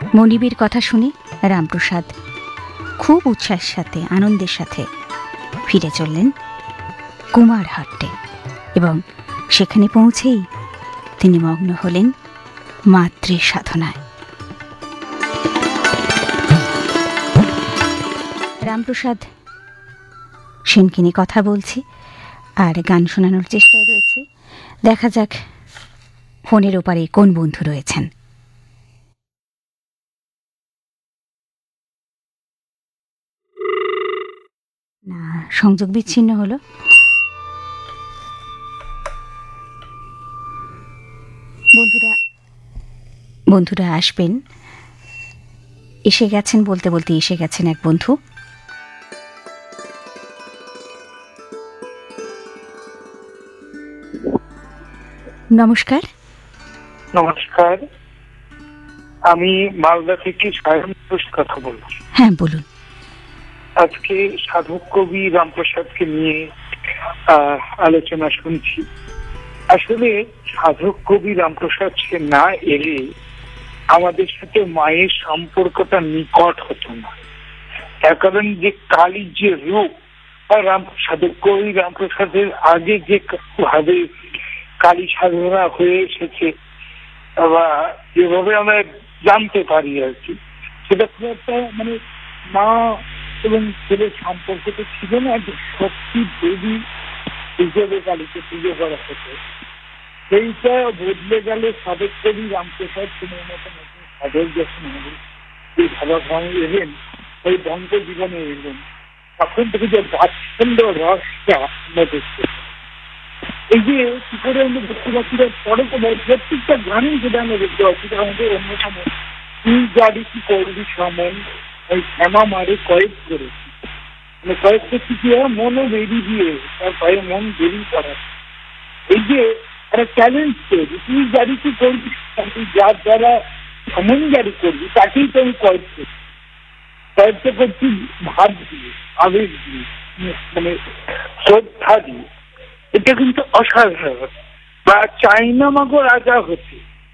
মনিবের কথা শুনে রামপ্রসাদ খুব উচ্ছ্বাসের সাথে, আনন্দের সাথে ফিরে চললেন কুমারহাটে এবং সেখানে পৌঁছেই তিনি মগ্ন হলেন মাতৃ সাধনায়। রামপ্রসাদ সেনকে নিয়ে কথা বলছি আর গান শোনানোর চেষ্টায় রয়েছি। দেখা যাক ফোনের ওপারে কোন বন্ধু রয়েছেন। না, সংযোগ বিচ্ছিন্ন হলো। বন্ধুরা আসবেন, এসে গেছেন, বলতে বলতে এসে গেছেন এক বন্ধু। নমস্কার। নমস্কার, আমি মালদা থেকে সায়ন ঘোষ কথা বলছি। হ্যাঁ, বলুন। আজকে সাধক কবি রামপ্রসাদকে নিয়ে আলোচনা শুনছি। আসলে সাধক কবি রামপ্রসাদ সে না এলে আমাদের সাথে মায়ের সম্পর্কটা নিকট হতো না। তার কারণ যে কালীর যে রূপ, সাধক কবি রামপ্রসাদের আগে যে ভাবে কালী সাধনা হয়ে এসেছে বা যেভাবে আমরা জানতে পারি আর কি, সেটা খুব একটা মানে মা এবং ছেলের সম্পর্কটা ছিল না, যে শক্তি দেবী হিসেবে কালীকে পুজো করা হতো। সেইটা বদলে গেল সাধক কবি রামপ্রসাদ সিংহের মতো নতুন সাধক যখন এই ভাবাভাব এলেন, ওই বঙ্গ জীবনে এলেন, তখন থেকে যে বাৎসল্য রসটা আমরা দেখতে, এই যে কি করে আমরা দেখতে পাচ্ছি, পরে তো প্রত্যেকটা গানই যেটা আমরা দেখতে পাচ্ছি, আমাদের অন্যতম তুই গাড়ি কি করবি সমন, ওই শ্যামা মারে কয়েক করেছি, মানে কয়েক করছি কি হয়, মনও বেরিয়ে দিয়ে তার ভয়ে মন বেরিয়ে পড়া। এই যে একটা চ্যালেঞ্জ তৈরি, তুই গাড়ি কি করবি, তুই যার দ্বারা সমন গাড়ি করবি তাকেই তো আমি কয়েক করছি, কয়েকটা করছি ভাব দিয়ে, আবেগ দিয়ে, মানে শ্রদ্ধা দিয়ে। এটা কিন্তু অসাধারণ। বা চাইনা মাগো রাজা হতে,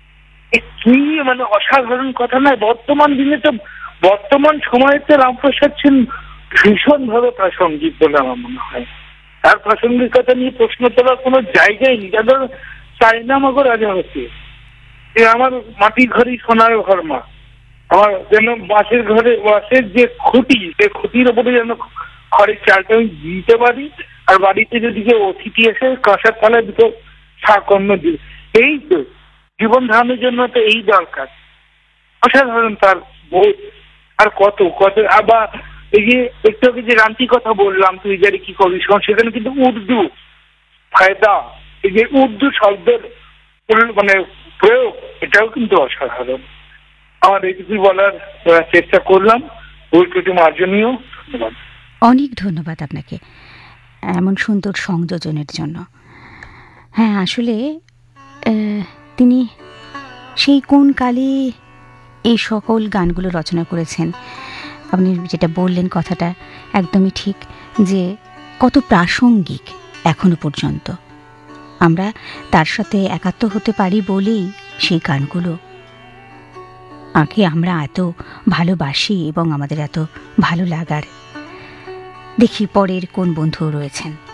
কি মানে অসাধারণ কথা নয়? বর্তমান দিনে তো, বর্তমান সময়েতে রামপ্রসাদ সেন ভীষণ ভাবে প্রাসঙ্গিক বলে আমার মনে হয়। তার প্রাসঙ্গিকতা নিয়ে প্রশ্ন তোলার কোনো জায়গায় নেই। যেন চাইনা মাগো রাজা হতে, আমার মাটির ঘরই সোনার ঘর মা, আমার যেন বাঁশের ঘরে বাঁশের যে খুঁটি, সে খুঁটির ওপরে যেন খড়ের চালটা আমি দিতে পারি, আর বাড়িতে যদি কেউ অতিথি এসে কাঁসার থালায় দুটো শাক অন্ন দিই। এই তো জীবন ধারণের জন্য তো এই দরকার। অসাধারণ তার বোধ। আর কত কত আবার এই যে একটু আগে যে রান্তি কথা বললাম, তুই জানি কি কবি, সেখানে কিন্তু উর্দু ফায়দা, এই যে উর্দু শব্দের মানে প্রয়োগ, এটাও কিন্তু অসাধারণ। আমার এইটুকুই বলার চেষ্টা করলাম, ভুলটুটি মার্জনীয়। ধন্যবাদ। অনেক ধন্যবাদ আপনাকে এমন সুন্দর সংযোজনের জন্য। হ্যাঁ, আসলে তিনি সেই কোন কালে এই সকল গানগুলো রচনা করেছেন। আপনি যেটা বললেন কথাটা একদমই ঠিক, যে কত প্রাসঙ্গিক এখনো পর্যন্ত। আমরা তার সাথে একাত্ম হতে পারি বলেই সেই গানগুলো আগে আমরা এত ভালোবাসি এবং আমাদের এত ভালো লাগার। দেখি পরের কোন বন্ধু রয়েছেন।